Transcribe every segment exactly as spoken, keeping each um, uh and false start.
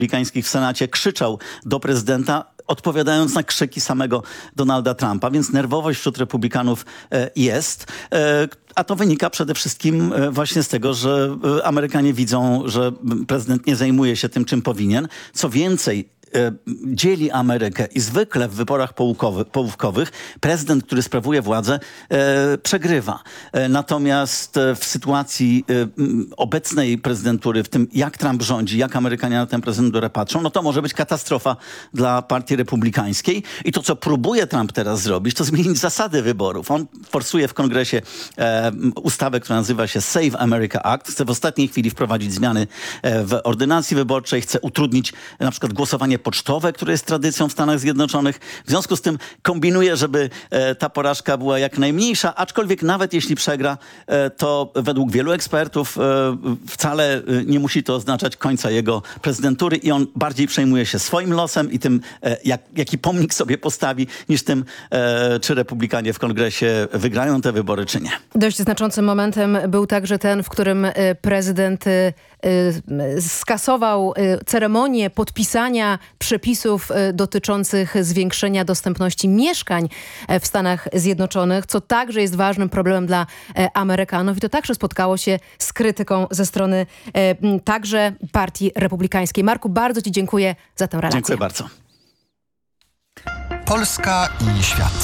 republikańskich w Senacie krzyczał do prezydenta, odpowiadając na krzyki samego Donalda Trumpa, więc nerwowość wśród republikanów jest. A to wynika przede wszystkim właśnie z tego, że Amerykanie widzą, że prezydent nie zajmuje się tym, czym powinien. Co więcej, dzieli Amerykę i zwykle w wyborach połówkowych prezydent, który sprawuje władzę, e, przegrywa. E, natomiast w sytuacji e, obecnej prezydentury, w tym jak Trump rządzi, jak Amerykanie na tę prezydenturę patrzą, no to może być katastrofa dla partii republikańskiej. I to, co próbuje Trump teraz zrobić, to zmienić zasady wyborów. On forsuje w kongresie e, ustawę, która nazywa się Save America Act. Chce w ostatniej chwili wprowadzić zmiany e, w ordynacji wyborczej, chce utrudnić na przykład głosowanie pocztowe, które jest tradycją w Stanach Zjednoczonych. W związku z tym kombinuje, żeby e, ta porażka była jak najmniejsza, aczkolwiek nawet jeśli przegra, e, to według wielu ekspertów e, wcale e, nie musi to oznaczać końca jego prezydentury i on bardziej przejmuje się swoim losem i tym, e, jak, jaki pomnik sobie postawi, niż tym, e, czy republikanie w kongresie wygrają te wybory, czy nie. Dość znaczącym momentem był także ten, w którym e, prezydent e, skasował ceremonię podpisania przepisów dotyczących zwiększenia dostępności mieszkań w Stanach Zjednoczonych, co także jest ważnym problemem dla Amerykanów i to także spotkało się z krytyką ze strony także Partii Republikańskiej. Marku, bardzo Ci dziękuję za tę relację. Dziękuję bardzo. Polska i świat.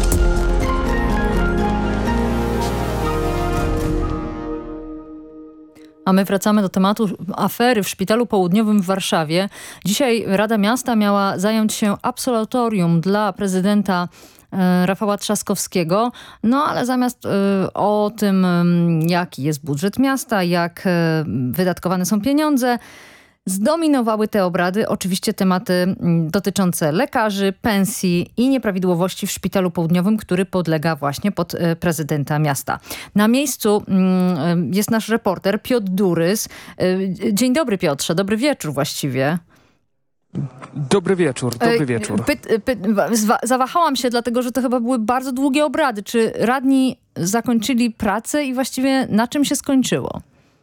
A my wracamy do tematu afery w Szpitalu Południowym w Warszawie. Dzisiaj Rada Miasta miała zająć się absolutorium dla prezydenta e, Rafała Trzaskowskiego. No ale zamiast e, o tym, e, jaki jest budżet miasta, jak e, wydatkowane są pieniądze, zdominowały te obrady oczywiście tematy dotyczące lekarzy, pensji i nieprawidłowości w Szpitalu Południowym, który podlega właśnie pod prezydenta miasta. Na miejscu jest nasz reporter Piotr Durys. Dzień dobry, Piotrze, dobry wieczór właściwie. Dobry wieczór, dobry wieczór. Py, py, zawahałam się, dlatego że to chyba były bardzo długie obrady. Czy radni zakończyli pracę i właściwie na czym się skończyło?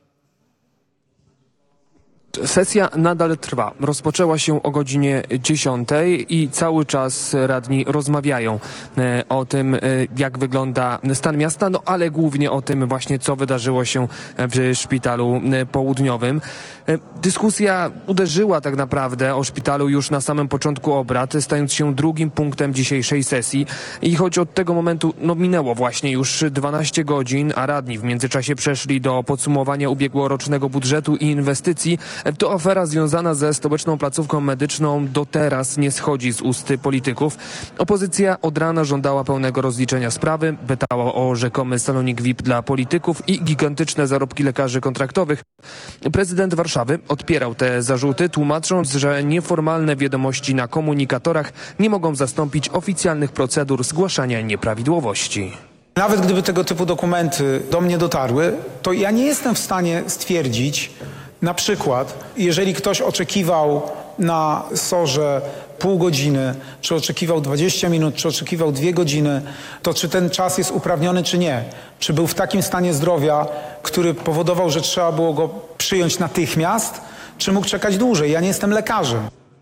Sesja nadal trwa. Rozpoczęła się o godzinie dziesiątej i cały czas radni rozmawiają e, o tym, e, jak wygląda stan miasta, no ale głównie o tym właśnie, co wydarzyło się w Szpitalu Południowym. E, dyskusja uderzyła tak naprawdę o szpitalu już na samym początku obrad, stając się drugim punktem dzisiejszej sesji. I choć od tego momentu no, minęło właśnie już dwanaście godzin, a radni w międzyczasie przeszli do podsumowania ubiegłorocznego budżetu i inwestycji, to afera związana ze stołeczną placówką medyczną do teraz nie schodzi z ust polityków. Opozycja od rana żądała pełnego rozliczenia sprawy, pytała o rzekomy salonik V I P dla polityków i gigantyczne zarobki lekarzy kontraktowych. Prezydent Warszawy odpierał te zarzuty, tłumacząc, że nieformalne wiadomości na komunikatorach nie mogą zastąpić oficjalnych procedur zgłaszania nieprawidłowości. Nawet gdyby tego typu dokumenty do mnie dotarły, to ja nie jestem w stanie stwierdzić, na przykład, jeżeli ktoś oczekiwał na sorze pół godziny, czy oczekiwał dwadzieścia minut, czy oczekiwał dwie godziny, to czy ten czas jest uprawniony, czy nie? Czy był w takim stanie zdrowia, który powodował, że trzeba było go przyjąć natychmiast, czy mógł czekać dłużej? Ja nie jestem lekarzem.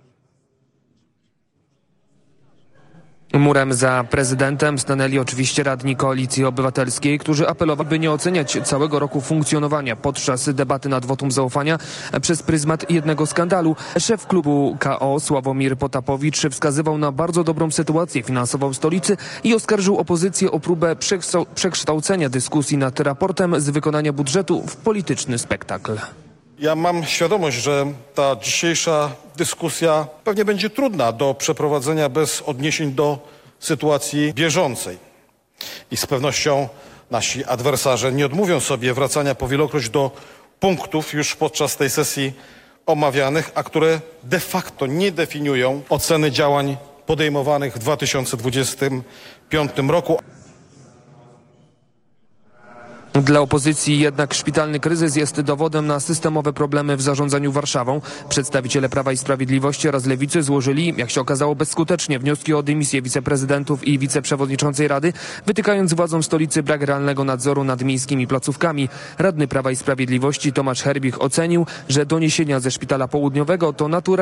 Murem za prezydentem stanęli oczywiście radni Koalicji Obywatelskiej, którzy apelowali, by nie oceniać całego roku funkcjonowania podczas debaty nad wotum zaufania przez pryzmat jednego skandalu. Szef klubu K O Sławomir Potapowicz wskazywał na bardzo dobrą sytuację finansową w stolicy i oskarżył opozycję o próbę przekształcenia dyskusji nad raportem z wykonania budżetu w polityczny spektakl. Ja mam świadomość, że ta dzisiejsza dyskusja pewnie będzie trudna do przeprowadzenia bez odniesień do sytuacji bieżącej. I z pewnością nasi adwersarze nie odmówią sobie wracania powielokroć do punktów już podczas tej sesji omawianych, a które de facto nie definiują oceny działań podejmowanych w dwa tysiące dwudziestym piątym roku. Dla opozycji jednak szpitalny kryzys jest dowodem na systemowe problemy w zarządzaniu Warszawą. Przedstawiciele Prawa i Sprawiedliwości oraz Lewicy złożyli, jak się okazało bezskutecznie, wnioski o dymisję wiceprezydentów i wiceprzewodniczącej Rady, wytykając władzom stolicy brak realnego nadzoru nad miejskimi placówkami. Radny Prawa i Sprawiedliwości Tomasz Herbich ocenił, że doniesienia ze Szpitala Południowego to natura